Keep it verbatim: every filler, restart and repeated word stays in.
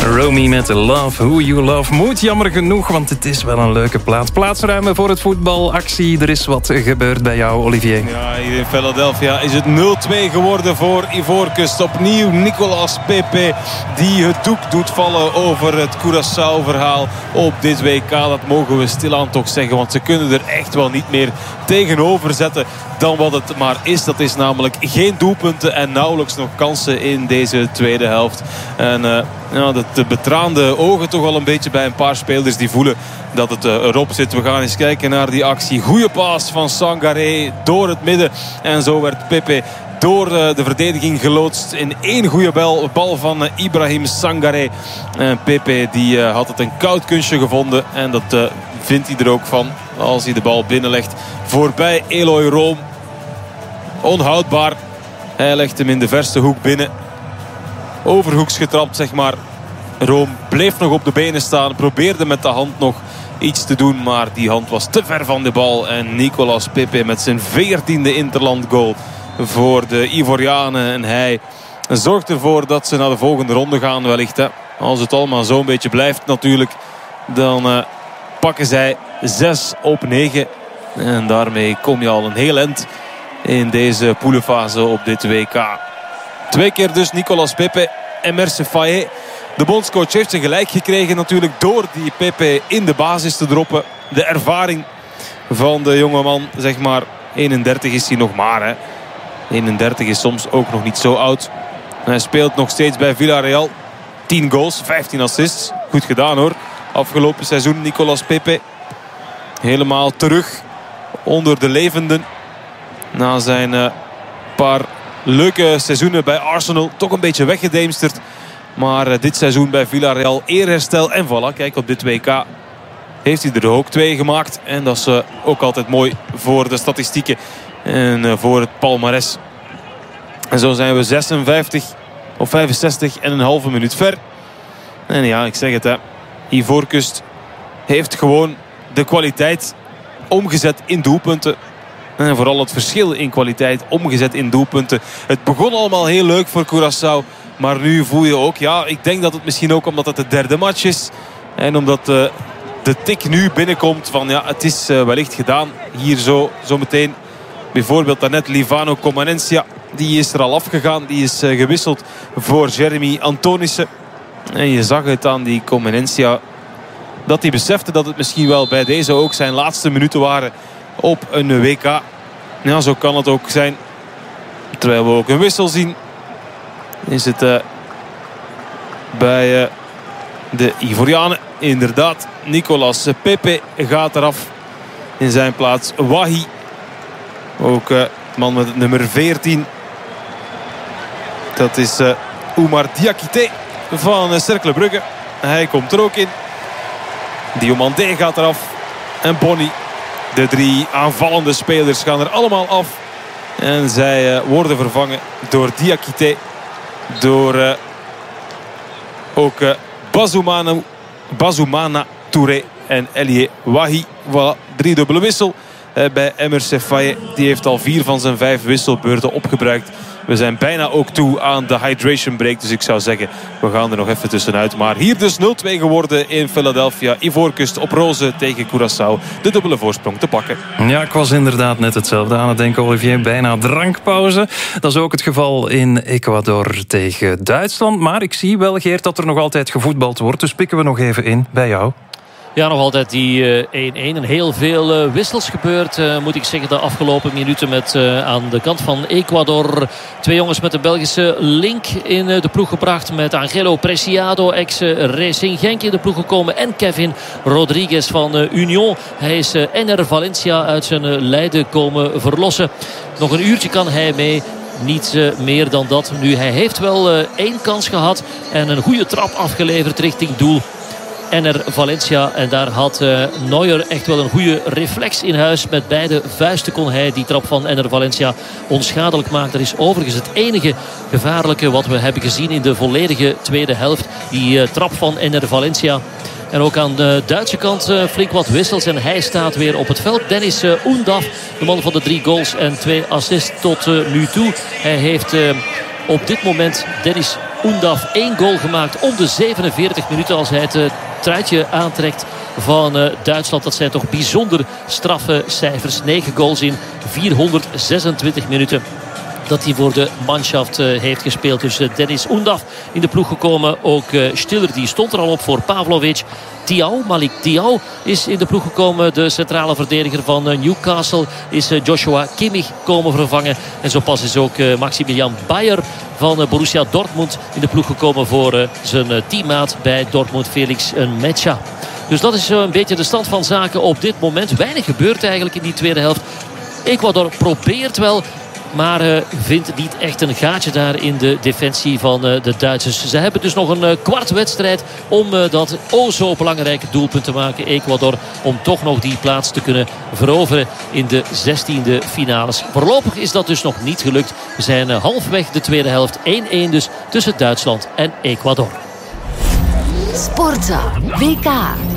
Romy met Love Who You Love moet jammer genoeg, want het is wel een leuke plaats. Plaatsruimen voor het voetbalactie. Er is wat gebeurd bij jou, Olivier. Ja, hier in Philadelphia is het nul twee geworden voor Ivoorkust. Opnieuw Nicolas Pepe die het doek doet vallen over het Curaçao-verhaal op dit W K. Dat mogen we stilaan toch zeggen, want ze kunnen er echt wel niet meer tegenover zetten dan wat het maar is. Dat is namelijk geen doelpunten en nauwelijks nog kansen in deze tweede helft. En uh, ja, de, de betraande ogen toch al een beetje bij een paar spelers die voelen dat het uh, erop zit. We gaan eens kijken naar die actie. Goeie paas van Sangaré door het midden. En zo werd Pepe door uh, de verdediging geloodst in één goede bal, bal van uh, Ibrahim Sangaré. En Pepe die uh, had het een koud kunstje gevonden. En dat uh, vindt hij er ook van als hij de bal binnenlegt. Voorbij Eloy Room. Onhoudbaar. Hij legt hem in de verste hoek binnen. Overhoeks getrapt, zeg maar. Room bleef nog op de benen staan. Probeerde met de hand nog iets te doen. Maar die hand was te ver van de bal. En Nicolas Pepe met zijn veertiende interland goal voor de Ivorianen. En hij zorgt ervoor dat ze naar de volgende ronde gaan wellicht. Hè. Als het allemaal zo'n beetje blijft natuurlijk. Dan uh, pakken zij zes op negen. En daarmee kom je al een heel eind in deze poelenfase op dit W K. Twee keer dus Nicolas Pepe. Emerse Faé. De bondscoach heeft zijn gelijk gekregen natuurlijk door die Pepe in de basis te droppen. De ervaring van de jongeman, zeg maar, eenendertig is hij nog maar. Hè. eenendertig is soms ook nog niet zo oud. Hij speelt nog steeds bij Villarreal. tien goals, vijftien assists. Goed gedaan hoor. Afgelopen seizoen Nicolas Pepe. Helemaal terug onder de levenden. Na zijn uh, paar leuke seizoenen bij Arsenal. Toch een beetje weggedemsterd. Maar uh, dit seizoen bij Villarreal eerherstel. En voilà, kijk, op dit W K heeft hij er ook twee gemaakt. En dat is uh, ook altijd mooi voor de statistieken. En uh, voor het palmares. En zo zijn we zesenvijftig of vijfenzestig en een halve minuut ver. En ja, ik zeg het hè. Ivoorkust heeft gewoon de kwaliteit omgezet in doelpunten. En vooral het verschil in kwaliteit omgezet in doelpunten. Het begon allemaal heel leuk voor Curaçao. Maar nu voel je ook, ja, ik denk dat het misschien ook omdat het de derde match is. En omdat uh, de tik nu binnenkomt van, ja, het is uh, wellicht gedaan. Hier zo, zo meteen. Bijvoorbeeld daarnet Livano Comanencia. Die is er al afgegaan. Die is uh, gewisseld voor Jeremy Antonissen. En je zag het aan die Comanencia. Dat hij besefte dat het misschien wel bij deze ook zijn laatste minuten waren op een W K. Ja, zo kan het ook zijn. Terwijl we ook een wissel zien. Is het uh, bij uh, de Ivorianen. Inderdaad, Nicolas Pepe gaat eraf. In zijn plaats Wahi. Ook uh, man met het nummer veertien. Dat is uh, Oumar Diakité van uh, Cercle Brugge. Hij komt er ook in. Diomandé gaat eraf. En Bonny. De drie aanvallende spelers gaan er allemaal af. En zij uh, worden vervangen door Diakité. Door uh, ook uh, Bazoumana, Bazoumana Touré en Elie Wahi. Voilà, drie dubbele wissel uh, bij Emerse Faé. Die heeft al vier van zijn vijf wisselbeurten opgebruikt. We zijn bijna ook toe aan de hydration break. Dus ik zou zeggen, we gaan er nog even tussenuit. Maar hier dus nul twee geworden in Philadelphia. Ivoorkust op roze tegen Curaçao. De dubbele voorsprong te pakken. Ja, ik was inderdaad net hetzelfde aan het denken, Olivier. Bijna drankpauze. Dat is ook het geval in Ecuador tegen Duitsland. Maar ik zie wel, Geert, dat er nog altijd gevoetbald wordt. Dus pikken we nog even in bij jou. Ja, nog altijd die één-één. En heel veel uh, wissels gebeurd, uh, moet ik zeggen, de afgelopen minuten met uh, aan de kant van Ecuador. Twee jongens met de Belgische link in uh, de ploeg gebracht. Met Angelo Preciado, ex-Racing Genk in de ploeg gekomen. En Kevin Rodriguez van uh, Union. Hij is uh, Ener Valencia uit zijn uh, lijden komen verlossen. Nog een uurtje kan hij mee. Niet uh, meer dan dat. Nu, hij heeft wel uh, één kans gehad. En een goede trap afgeleverd richting doel. Ener Valencia. En daar had uh, Neuer echt wel een goede reflex in huis. Met beide vuisten kon hij die trap van Ener Valencia onschadelijk maken. Dat is overigens het enige gevaarlijke wat we hebben gezien in de volledige tweede helft. Die uh, trap van Ener Valencia. En ook aan de Duitse kant uh, flink wat wissels. En hij staat weer op het veld. Dennis uh, Oendaf, de man van de drie goals en twee assists tot uh, nu toe. Hij heeft uh, op dit moment Dennis Undav. Eén goal gemaakt om de zevenenveertig minuten als hij het uh, truitje aantrekt van uh, Duitsland. Dat zijn toch bijzonder straffe cijfers. negen goals in vierhonderdzesentwintig minuten dat hij voor de Mannschaft uh, heeft gespeeld. Dus uh, Deniz Undav in de ploeg gekomen. Ook uh, Stiller, die stond er al op voor Pavlovic. Thiaw, Malik Thiaw is in de ploeg gekomen. De centrale verdediger van uh, Newcastle is uh, Joshua Kimmich komen vervangen. En zo pas is ook uh, Maximilian Bayer van uh, Borussia Dortmund in de ploeg gekomen voor uh, zijn uh, teammaat bij Dortmund, Felix Nmecha. Dus dat is uh, een beetje de stand van zaken op dit moment. Weinig gebeurt eigenlijk in die tweede helft. Ecuador probeert wel, maar uh, vindt niet echt een gaatje daar in de defensie van uh, de Duitsers. Ze hebben dus nog een uh, kwart wedstrijd om uh, dat o zo belangrijke doelpunt te maken. Ecuador, om toch nog die plaats te kunnen veroveren in de zestiende finales. Voorlopig is dat dus nog niet gelukt. We zijn uh, halfweg de tweede helft. één-één dus tussen Duitsland en Ecuador. Sportza W K.